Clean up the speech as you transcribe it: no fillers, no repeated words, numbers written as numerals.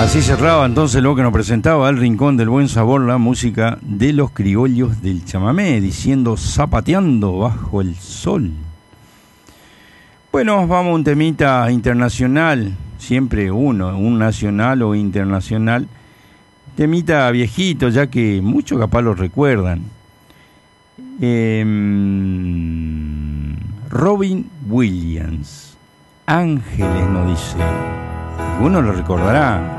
Así cerraba entonces lo que nos presentaba El Rincón del Buen Sabor, la música de los criollos del chamamé, diciendo zapateando bajo el sol. Bueno, vamos a un temita internacional, siempre uno, un nacional o internacional. Temita viejito, ya que muchos capaz lo recuerdan. Robin Williams, Ángeles, nos dice. Alguno lo recordará.